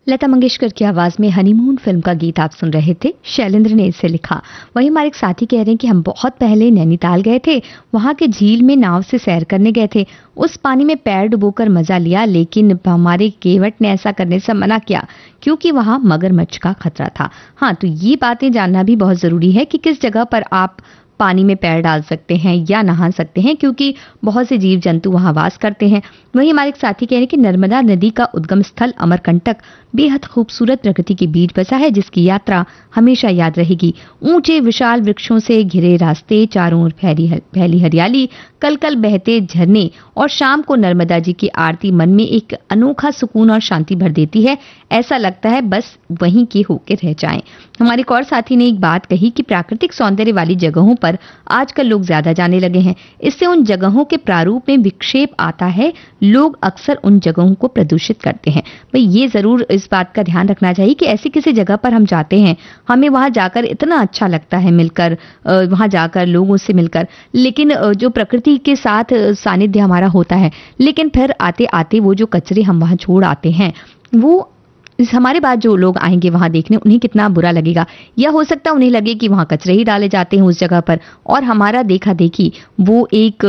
लता मंगेशकर की आवाज में हनीमून फिल्म का गीत आप सुन रहे थे। शैलेंद्र ने इसे लिखा। वहीं हमारे एक साथी कह रहे हैं कि हम बहुत पहले नैनीताल गए थे, वहां के झील में नाव से सैर करने गए थे, उस पानी में पैर डुबोकर मजा लिया, लेकिन हमारे केवट ने ऐसा करने से मना किया क्योंकि वहां मगरमच्छ का खतरा था। हाँ, तो ये बातें जानना भी बहुत जरूरी है कि किस जगह पर आप पानी में पैर डाल सकते हैं या नहा सकते हैं, क्योंकि बहुत से जीव जंतु वहां वास करते हैं। वहीं हमारे एक साथी कह रहे हैं कि नर्मदा नदी का उद्गम स्थल अमरकंटक बेहद खूबसूरत प्रकृति के बीच बसा है, जिसकी यात्रा हमेशा याद रहेगी। ऊंचे विशाल वृक्षों से घिरे रास्ते, चारों ओर फैली हरियाली, कल कल बहते झरने और शाम को नर्मदा जी की आरती मन में एक अनोखा सुकून और शांति भर देती है। ऐसा लगता है बस वहीं के होके रह जाएं। हमारे एक और साथी ने एक बात कही कि प्राकृतिक सौंदर्य वाली जगहों पर आजकल लोग ज्यादा जाने लगे हैं, इससे उन जगहों के प्रारूप में विक्षेप आता है, लोग अक्सर उन जगहों को प्रदूषित करते हैं। भाई ये जरूर इस बात का ध्यान रखना चाहिए कि ऐसी किसी जगह पर हम जाते हैं, हमें वहां जाकर इतना अच्छा लगता है मिलकर, वहां जाकर लोगों से मिलकर, लेकिन जो प्रकृति के साथ सानिध्य हमारा होता है, लेकिन फिर आते आते वो जो कचरे हम वहां छोड़ आते हैं, वो हमारे बाद जो लोग आएंगे वहां देखने, उन्हें कितना बुरा लगेगा। या हो सकता है उन्हें लगे कि वहां कचरे ही डाले जाते हैं उस जगह पर, और हमारा देखा देखी वो एक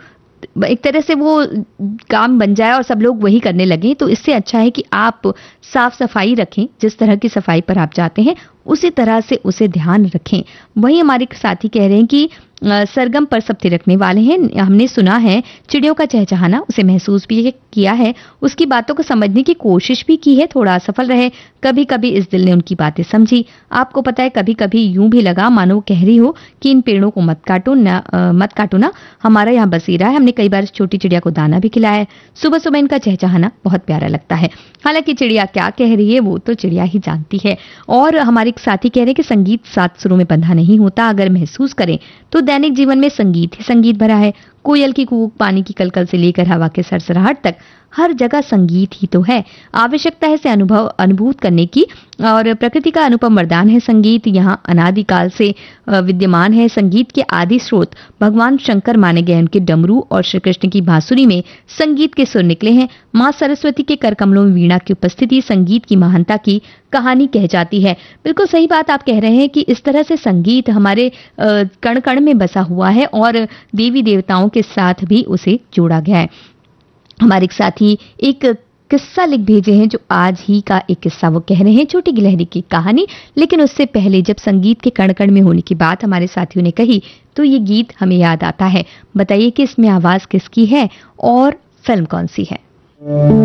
तरह से वो काम बन जाए और सब लोग वही करने लगे। तो इससे अच्छा है कि आप साफ सफाई रखें, जिस तरह की सफाई पर आप जाते हैं उसी तरह से उसे ध्यान रखें। वहीं हमारे साथी कह रहे हैं कि सरगम पर सब थिरकने वाले हैं, हमने सुना है चिड़ियों का चहचहाना, उसे महसूस भी किया है, उसकी बातों को समझने की कोशिश भी की है, थोड़ा असफल रहे, कभी कभी इस दिल ने उनकी बातें समझी। आपको पता है कभी कभी यूं भी लगा मानो कह रही हो कि इन पेड़ों को मत काटो ना, हमारा यहाँ बसेरा है, हमने कई बार छोटी चिड़िया को दाना भी खिलाया है, सुबह सुबह इनका चहचहाना बहुत प्यारा लगता है। हालांकि चिड़िया क्या कह रही है वो तो चिड़िया ही जानती है। और हमारे एक साथी कह रहे हैं कि संगीत 7 सुरों में बंधा नहीं होता, अगर महसूस करें तो दैनिक जीवन में संगीत ही संगीत भरा है। कोयल की कूक, पानी की कलकल से लेकर हवा के सरसराहट तक हर जगह संगीत ही तो है। आवश्यकता है इसे अनुभूत करने की, और प्रकृति का अनुपम वरदान है संगीत। यहाँ अनादिकाल से विद्यमान है। संगीत के आदि स्रोत भगवान शंकर माने गए, उनके डमरू और श्री कृष्ण की बांसुरी में संगीत के सुर निकले हैं। माँ सरस्वती के कर कमलों में वीणा की उपस्थिति संगीत की महानता की कहानी कह जाती है। बिल्कुल सही बात आप कह रहे हैं कि इस तरह से संगीत हमारे कण कण में बसा हुआ है और देवी देवताओं के साथ भी उसे जोड़ा गया है। हमारे एक साथी एक किस्सा लिख भेजे हैं, जो आज ही का एक किस्सा वो कह रहे हैं, छोटी गिलहरी की कहानी। लेकिन उससे पहले जब संगीत के कण कण में होने की बात हमारे साथियों ने कही तो ये गीत हमें याद आता है। बताइए कि इसमें आवाज किसकी है और फिल्म कौन सी है।